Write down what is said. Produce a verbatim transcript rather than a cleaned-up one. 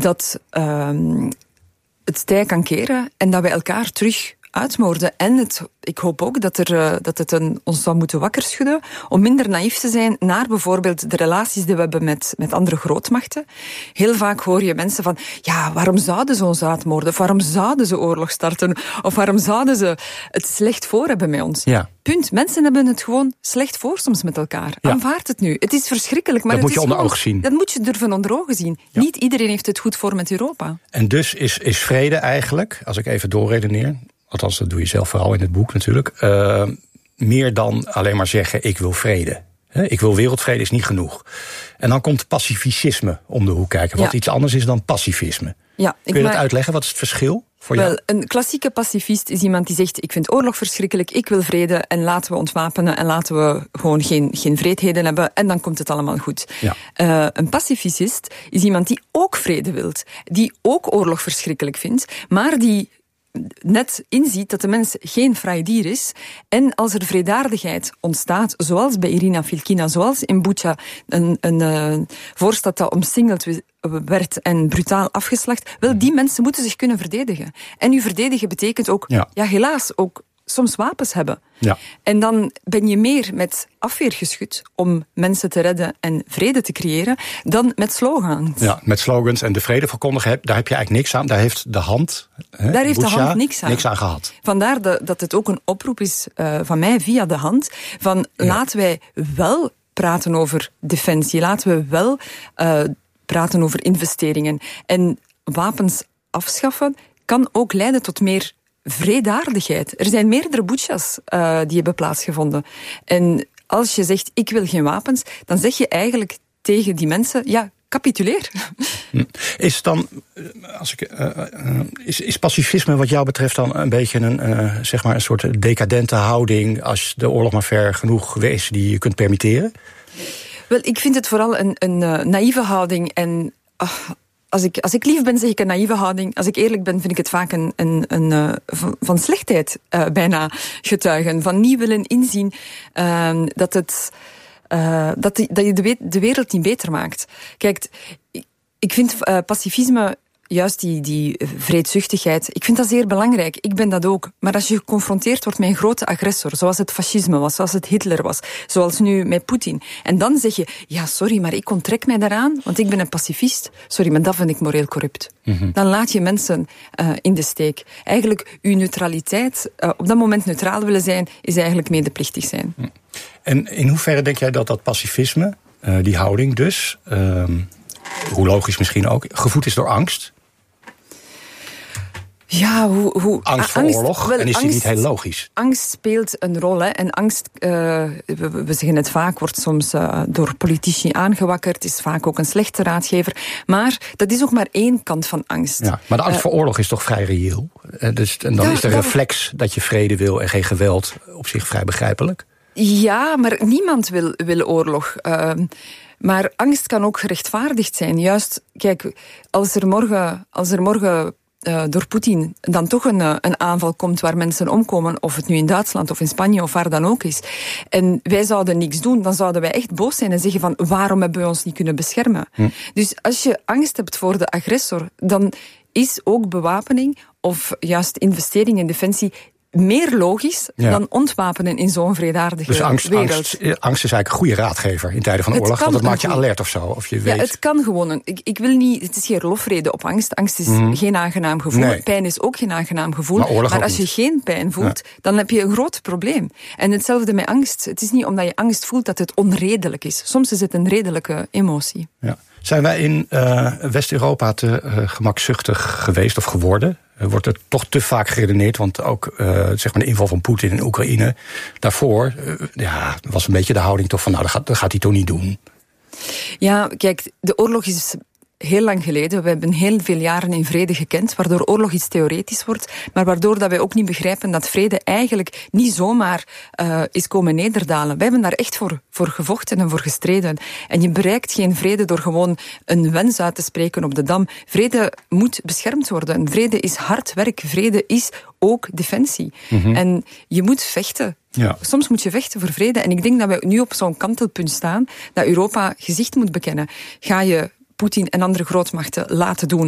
dat uh, het tij kan keren en dat wij elkaar terug uitmoorden. En het, ik hoop ook dat, er, uh, dat het een, ons zou moeten wakker schudden om minder naïef te zijn naar bijvoorbeeld de relaties die we hebben met, met andere grootmachten. Heel vaak hoor je mensen van, ja, waarom zouden ze ons uitmoorden? Of waarom zouden ze oorlog starten? Of waarom zouden ze het slecht voor hebben met ons? Ja. Punt. Mensen hebben het gewoon slecht voor soms met elkaar. Ja. Aanvaard het nu. Het is verschrikkelijk. Maar dat het moet je is onder gewoon, ogen zien. Dat moet je durven onder ogen zien. Ja. Niet iedereen heeft het goed voor met Europa. En dus is, is vrede eigenlijk, als ik even doorredeneer, althans dat doe je zelf vooral in het boek natuurlijk, uh, meer dan alleen maar zeggen ik wil vrede. He, ik wil wereldvrede is niet genoeg. En dan komt pacificisme om de hoek kijken, wat ja. iets anders is dan pacifisme. Ja, Kun je maar, dat uitleggen? Wat is het verschil voor jou? Wel, een klassieke pacifist is iemand die zegt, ik vind oorlog verschrikkelijk, ik wil vrede en laten we ontwapenen en laten we gewoon geen, geen vreedheden hebben en dan komt het allemaal goed. Ja. Uh, een pacifist is iemand die ook vrede wilt, die ook oorlog verschrikkelijk vindt, maar die net inziet dat de mens geen fraai dier is. En als er vredaardigheid ontstaat, zoals bij Irina Filkina, zoals in Bucha, een, een uh, voorstad dat omsingeld werd en brutaal afgeslacht, wel, die mensen moeten zich kunnen verdedigen. En u verdedigen betekent ook, ja, ja helaas, ook soms wapens hebben. Ja. En dan ben je meer met afweergeschut om mensen te redden en vrede te creëren, dan met slogans. Ja, met slogans en de vrede verkondigen, daar heb je eigenlijk niks aan. Daar heeft de hand, hè, daar heeft Bucha, de hand niks aan. niks aan gehad. Vandaar de, dat het ook een oproep is uh, van mij via de hand, van ja. laten wij wel praten over defensie, laten we wel uh, praten over investeringen. En wapens afschaffen kan ook leiden tot meer vredaardigheid. Er zijn meerdere Buchas uh, die hebben plaatsgevonden. En als je zegt, ik wil geen wapens, dan zeg je eigenlijk tegen die mensen, ja, capituleer. Is dan, als ik, uh, uh, is, is pacifisme wat jou betreft dan een beetje een, uh, zeg maar een soort decadente houding als de oorlog maar ver genoeg is die je kunt permitteren? Wel, ik vind het vooral een, een uh, naïeve houding en uh, Als ik, als ik lief ben, zeg ik een naïeve houding. Als ik eerlijk ben, vind ik het vaak een, een, een, uh, van, van slechtheid uh, bijna getuigen. Van niet willen inzien uh, dat, het, uh, dat, die, dat je de, de wereld niet beter maakt. Kijk, ik vind uh, pacifisme, juist die, die vreedzuchtigheid, ik vind dat zeer belangrijk. Ik ben dat ook. Maar als je geconfronteerd wordt met een grote agressor, zoals het fascisme was, zoals het Hitler was, zoals nu met Poetin, en dan zeg je, ja, sorry, maar ik onttrek mij daaraan, want ik ben een pacifist. Sorry, maar dat vind ik moreel corrupt. Mm-hmm. Dan laat je mensen uh, in de steek. Eigenlijk, uw neutraliteit, uh, op dat moment neutraal willen zijn, is eigenlijk medeplichtig zijn. En in hoeverre denk jij dat dat pacifisme, uh, die houding dus, uh, hoe logisch misschien ook, gevoed is door angst? Ja, hoe, hoe, angst voor angst, oorlog, wel, en is die angst, niet heel logisch? Angst speelt een rol, hè. En angst, uh, we, we zeggen het vaak, wordt soms uh, door politici aangewakkerd, is vaak ook een slechte raadgever. Maar dat is ook maar één kant van angst. Ja, maar de angst uh, voor oorlog is toch vrij reëel? Uh, dus, en dan ja, is de reflex dat, dat je vrede wil en geen geweld op zich vrij begrijpelijk? Ja, maar niemand wil, wil oorlog. Uh, maar angst kan ook gerechtvaardigd zijn. Juist, kijk, als er morgen, als er morgen Uh, door Poetin dan toch een, uh, een aanval komt waar mensen omkomen, of het nu in Duitsland of in Spanje of waar dan ook is, en wij zouden niks doen, dan zouden wij echt boos zijn en zeggen van, waarom hebben we ons niet kunnen beschermen? Hm. Dus als je angst hebt voor de agressor, dan is ook bewapening of juist investering in defensie meer logisch ja. dan ontwapenen in zo'n vredaardige dus angst, wereld. Angst, angst is eigenlijk een goede raadgever in tijden van het oorlog, want dat maakt je alert of zo. Of je weet. Ja, het kan gewoon. Een, ik, ik wil niet, het is geen lofrede op angst. Angst is mm. geen aangenaam gevoel. Nee. Pijn is ook geen aangenaam gevoel. Maar, maar als je niet. geen pijn voelt, ja. dan heb je een groot probleem. En hetzelfde met angst. Het is niet omdat je angst voelt dat het onredelijk is. Soms is het een redelijke emotie. Ja. Zijn wij in uh, West-Europa te uh, gemakzuchtig geweest of geworden? Uh, wordt er toch te vaak geredeneerd, want ook uh, zeg maar de inval van Poetin in Oekraïne, daarvoor uh, ja, was een beetje de houding toch van, nou, dat gaat, dat gaat hij toch niet doen. Ja, kijk, de oorlog is heel lang geleden. We hebben heel veel jaren in vrede gekend, waardoor oorlog iets theoretisch wordt, maar waardoor dat wij ook niet begrijpen dat vrede eigenlijk niet zomaar uh, is komen nederdalen. Wij hebben daar echt voor, voor gevochten en voor gestreden. En je bereikt geen vrede door gewoon een wens uit te spreken op de Dam. Vrede moet beschermd worden. Vrede is hard werk. Vrede is ook defensie. Mm-hmm. En je moet vechten. Ja. Soms moet je vechten voor vrede. En ik denk dat we nu op zo'n kantelpunt staan, dat Europa gezicht moet bekennen. Ga je Poetin en andere grootmachten laten doen